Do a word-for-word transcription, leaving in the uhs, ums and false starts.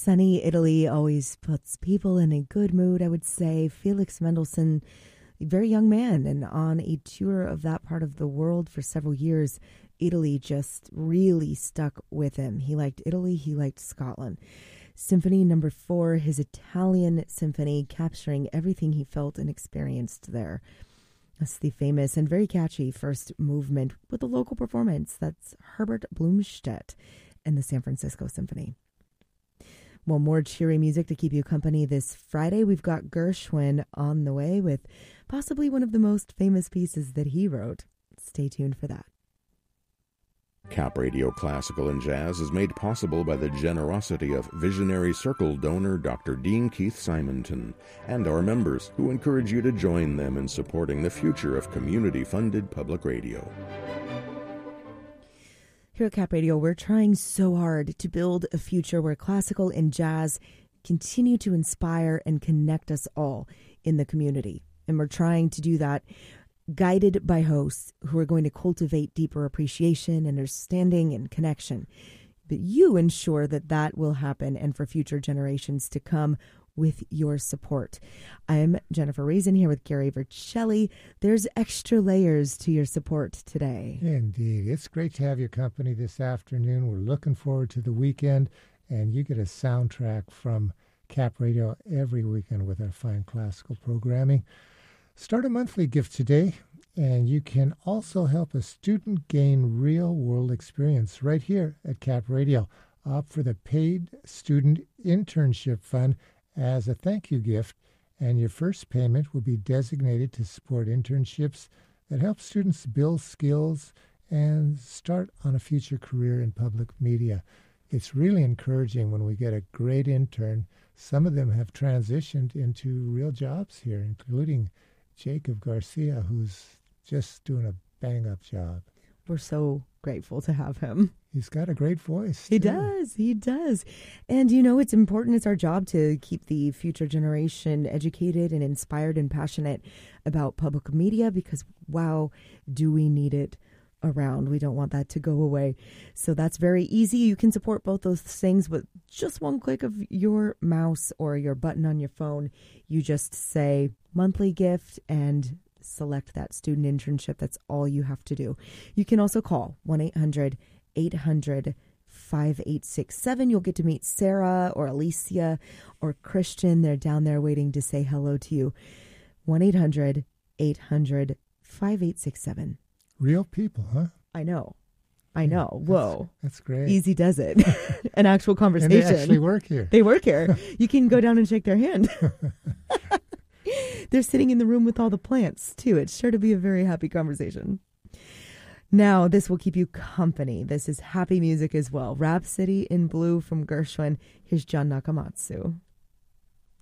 Sunny Italy always puts people in a good mood, I would say. Felix Mendelssohn, a very young man, and on a tour of that part of the world for several years, Italy just really stuck with him. He liked Italy, he liked Scotland. Symphony number four, his Italian symphony, capturing everything he felt and experienced there. That's the famous and very catchy first movement with a local performance. That's Herbert Blumstedt and the San Francisco Symphony. Well, more cheery music to keep you company this Friday. We've got Gershwin on the way with possibly one of the most famous pieces that he wrote. Stay tuned for that. Cap Radio Classical and Jazz is made possible by the generosity of visionary Circle donor Doctor Dean Keith Simonton and our members, who encourage you to join them in supporting the future of community-funded public radio. Here at Cap Radio, we're trying so hard to build a future where classical and jazz continue to inspire and connect us all in the community. And we're trying to do that guided by hosts who are going to cultivate deeper appreciation, understanding, and connection. But you ensure that that will happen and for future generations to come with your support. I'm Jennifer Reason here with Gary Vercelli. There's extra layers to your support today. Indeed. It's great to have your company this afternoon. We're looking forward to the weekend, and you get a soundtrack from Cap Radio every weekend with our fine classical programming. Start a monthly gift today, and you can also help a student gain real-world experience right here at Cap Radio. Opt for the Paid Student Internship Fund as a thank you gift, and your first payment will be designated to support internships that help students build skills and start on a future career in public media. It's really encouraging when we get a great intern. Some of them have transitioned into real jobs here, including Jacob Garcia, who's just doing a bang-up job. We're so grateful to have him. He's got a great voice, He too. does. He does. And, you know, it's important. It's our job to keep the future generation educated and inspired and passionate about public media because, wow, do we need it around. We don't want that to go away. So that's very easy. You can support both those things with just one click of your mouse or your button on your phone. You just say monthly gift and select that student internship. That's all you have to do. You can also call one eight hundred eight hundred five eight six seven. You'll get to meet Sarah or Alicia or Christian. They're down there waiting to say hello to you. one eight hundred eight hundred five eight six seven. Real people, huh? I know. I know. Whoa. That's, that's great. Easy does it. An actual conversation. And they actually work here. They work here. You can go down and shake their hand. They're sitting in the room with all the plants, too. It's sure to be a very happy conversation. Now, this will keep you company. This is happy music as well. Rhapsody in Blue from Gershwin. Here's John Nakamatsu.